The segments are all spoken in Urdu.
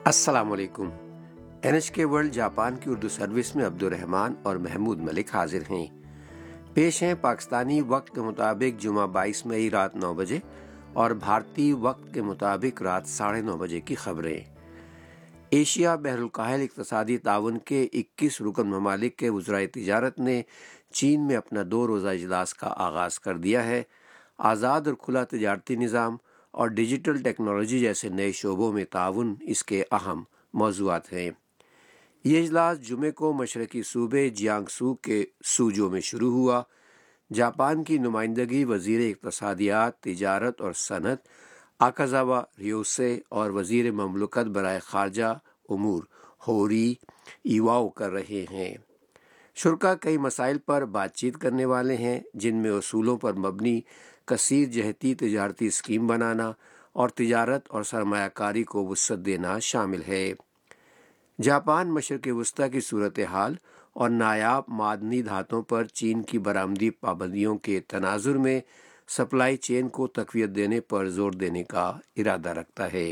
السلام علیکم۔ NHK ورلڈ جاپان کی اردو سروس میں عبدالرحمان اور محمود ملک حاضر ہیں۔ پیش ہیں پاکستانی وقت کے مطابق جمعہ 22 مئی رات 9 بجے اور بھارتی وقت کے مطابق رات 9:30 بجے کی خبریں۔ ایشیا بحر الکاہل اقتصادی تعاون کے 21 رکن ممالک کے وزرائے تجارت نے چین میں اپنا 2 روزہ اجلاس کا آغاز کر دیا ہے۔ آزاد اور کھلا تجارتی نظام اور ڈیجیٹل ٹیکنالوجی جیسے نئے شعبوں میں تعاون اس کے اہم موضوعات ہیں۔ یہ اجلاس جمعے کو مشرقی صوبے جیانگسو کے سوجو میں شروع ہوا۔ جاپان کی نمائندگی وزیر اقتصادیات، تجارت اور صنعت آکازاوا ریوسے اور وزیر مملکت برائے خارجہ امور ہوری ایواؤ کر رہے ہیں۔ شرکاء کئی مسائل پر بات چیت کرنے والے ہیں، جن میں اصولوں پر مبنی کثیر جہتی تجارتی اسکیم بنانا اور تجارت اور سرمایہ کاری کو وسعت دینا شامل ہے۔ جاپان مشرق وسطیٰ کی صورتحال اور نایاب معدنی دھاتوں پر چین کی برآمدی پابندیوں کے تناظر میں سپلائی چین کو تقویت دینے پر زور دینے کا ارادہ رکھتا ہے۔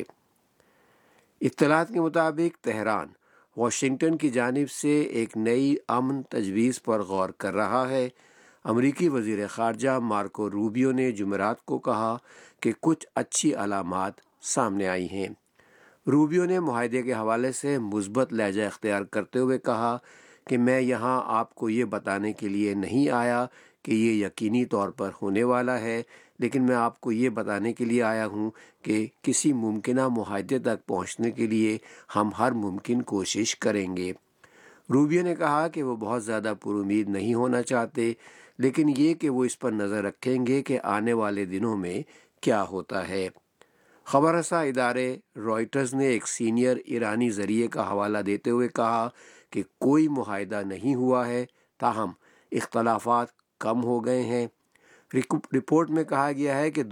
اطلاعات کے مطابق تہران واشنگٹن کی جانب سے ایک نئی امن تجویز پر غور کر رہا ہے۔ امریکی وزیر خارجہ مارکو روبیو نے جمعرات کو کہا کہ کچھ اچھی علامات سامنے آئی ہیں۔ روبیو نے معاہدے کے حوالے سے مثبت لہجہ اختیار کرتے ہوئے کہا کہ میں یہاں آپ کو یہ بتانے کے لیے نہیں آیا کہ یہ یقینی طور پر ہونے والا ہے، لیکن میں آپ کو یہ بتانے کے لیے آیا ہوں کہ کسی ممکنہ معاہدے تک پہنچنے کے لیے ہم ہر ممکن کوشش کریں گے۔ روبیو نے کہا کہ وہ بہت زیادہ پر امید نہیں ہونا چاہتے، لیکن یہ کہ وہ اس پر نظر رکھیں گے کہ آنے والے دنوں میں کیا ہوتا ہے۔ خبر رساں ادارے رائٹرز نے ایک سینئر ایرانی ذریعے کا حوالہ دیتے ہوئے کہا کہ کوئی معاہدہ نہیں ہوا ہے، تاہم اختلافات کم ہو گئے ہیں۔ رپورٹ میں کہا گیا ہے کہ